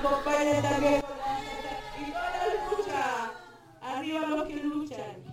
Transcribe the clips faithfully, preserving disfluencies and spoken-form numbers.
acompañen también con la y toda la lucha. Arriba los que luchan.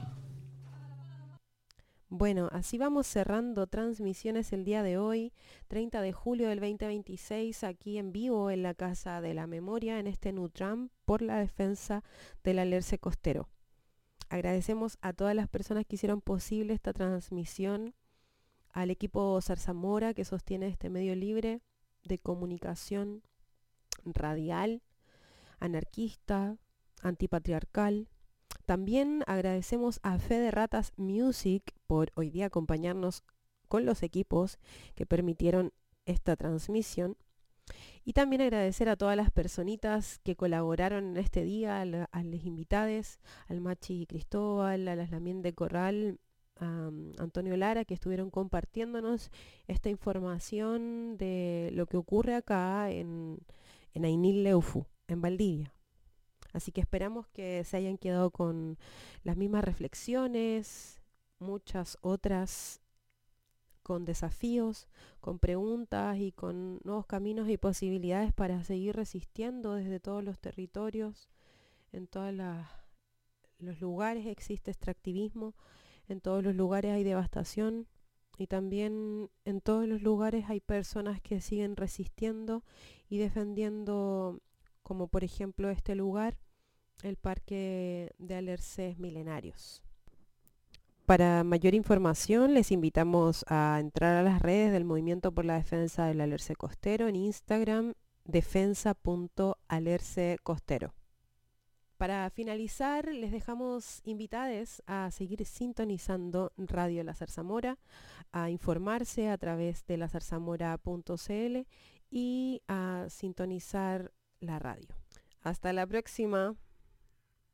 Bueno, así vamos cerrando transmisiones el día de hoy, treinta de julio del veinte veintiséis, aquí en vivo en la Casa de la Memoria, en este Nutram, por la defensa del Alerce Costero. Agradecemos a todas las personas que hicieron posible esta transmisión, al equipo Zarzamora que sostiene este medio libre de comunicación radial, anarquista, antipatriarcal. También agradecemos a Fede Ratas Music por hoy día acompañarnos con los equipos que permitieron esta transmisión. Y también agradecer a todas las personitas que colaboraron en este día, a, la, a los invitados, al Machi Cristóbal, a las Lamien de Corral, a um, Antonio Lara, que estuvieron compartiéndonos esta información de lo que ocurre acá en, en Ainil Leufu, en Valdivia. Así que esperamos que se hayan quedado con las mismas reflexiones, muchas otras con desafíos, con preguntas y con nuevos caminos y posibilidades para seguir resistiendo desde todos los territorios. En todos los lugares existe extractivismo, en todos los lugares hay devastación y también en todos los lugares hay personas que siguen resistiendo y defendiendo, como por ejemplo este lugar, el Parque de Alerces Milenarios. Para mayor información les invitamos a entrar a las redes del Movimiento por la Defensa del Alerce Costero en Instagram, defensa punto alerce costero. Para finalizar, les dejamos invitados a seguir sintonizando Radio La Zarzamora, a informarse a través de la zarzamora punto c l y a sintonizar la radio. Hasta la próxima.